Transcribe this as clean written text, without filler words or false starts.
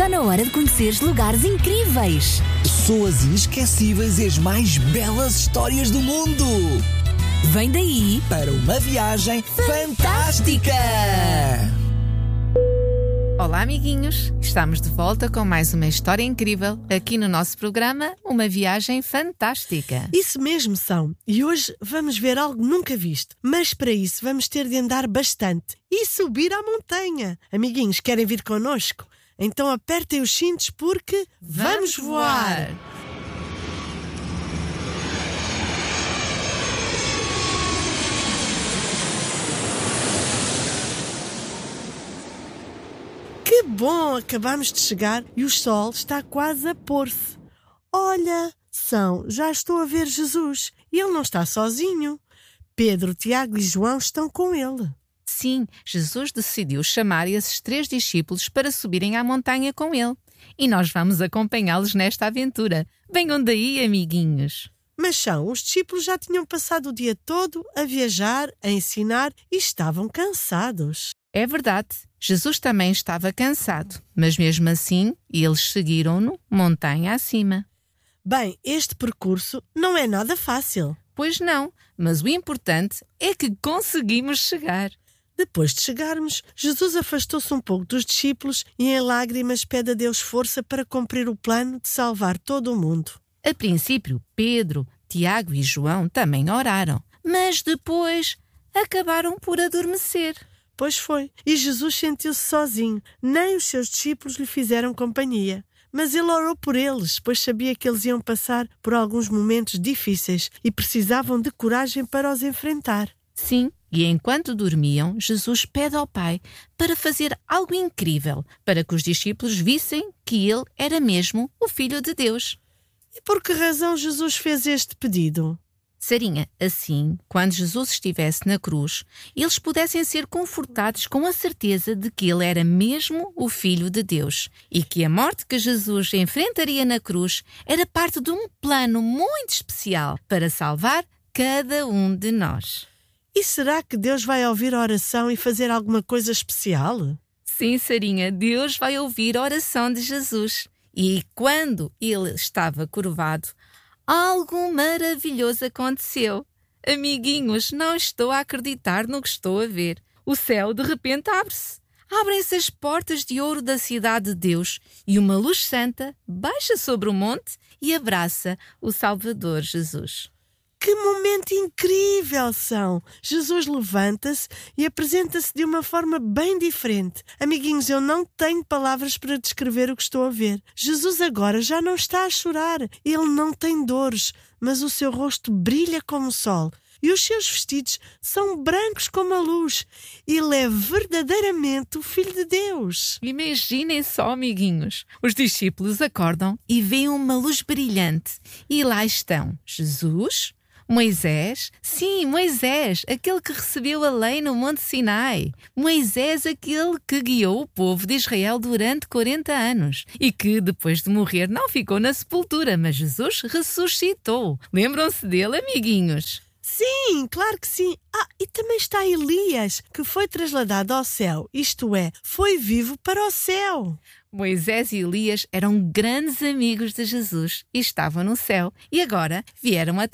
Está na hora de conheceres lugares incríveis, pessoas inesquecíveis e as mais belas histórias do mundo. Vem daí Para uma viagem fantástica! Olá, amiguinhos! Estamos de volta com mais uma história incrível aqui no nosso programa Uma Viagem Fantástica. Isso mesmo, são. E hoje vamos ver algo nunca visto. Mas para isso vamos ter de andar bastante e subir à montanha. Amiguinhos, querem vir connosco? Então apertem os cintos porque vamos voar! Que bom! Acabamos de chegar e o sol está quase a pôr-se. Olha, já estou a ver Jesus e ele não está sozinho. Pedro, Tiago e João estão com ele. Sim, Jesus decidiu chamar esses 3 discípulos para subirem à montanha com ele. E nós vamos acompanhá-los nesta aventura. Venham daí, amiguinhos! Mas os discípulos já tinham passado o dia todo a viajar, a ensinar e estavam cansados. É verdade, Jesus também estava cansado, mas mesmo assim eles seguiram-no montanha acima. Bem, este percurso não é nada fácil. Pois não, mas o importante é que conseguimos chegar. Depois de chegarmos, Jesus afastou-se um pouco dos discípulos e em lágrimas pede a Deus força para cumprir o plano de salvar todo o mundo. A princípio, Pedro, Tiago e João também oraram, mas depois acabaram por adormecer. Pois foi, e Jesus sentiu-se sozinho, nem os seus discípulos lhe fizeram companhia. Mas ele orou por eles, pois sabia que eles iam passar por alguns momentos difíceis e precisavam de coragem para os enfrentar. Sim, e enquanto dormiam, Jesus pede ao Pai para fazer algo incrível, para que os discípulos vissem que ele era mesmo o Filho de Deus. E por que razão Jesus fez este pedido? Sarinha, assim, quando Jesus estivesse na cruz, eles pudessem ser confortados com a certeza de que ele era mesmo o Filho de Deus e que a morte que Jesus enfrentaria na cruz era parte de um plano muito especial para salvar cada um de nós. E será que Deus vai ouvir a oração e fazer alguma coisa especial? Sim, Sarinha, Deus vai ouvir a oração de Jesus. E quando ele estava curvado, algo maravilhoso aconteceu. Amiguinhos, não estou a acreditar no que estou a ver. O céu de repente abre-se. Abrem-se as portas de ouro da cidade de Deus e uma luz santa baixa sobre o monte e abraça o Salvador Jesus. Que momento incrível, Jesus levanta-se e apresenta-se de uma forma bem diferente. Amiguinhos, eu não tenho palavras para descrever o que estou a ver. Jesus agora já não está a chorar. Ele não tem dores, mas o seu rosto brilha como o sol. E os seus vestidos são brancos como a luz. Ele é verdadeiramente o Filho de Deus. Imaginem só, amiguinhos. Os discípulos acordam e veem uma luz brilhante. E lá estão Jesus, Moisés, sim, Moisés, aquele que recebeu a lei no Monte Sinai. Moisés, aquele que guiou o povo de Israel durante 40 anos e que, depois de morrer, não ficou na sepultura, mas Jesus ressuscitou. Lembram-se dele, amiguinhos? Sim, claro que sim. E também está Elias, que foi trasladado ao céu, isto é, foi vivo para o céu. Moisés e Elias eram grandes amigos de Jesus e estavam no céu e agora vieram a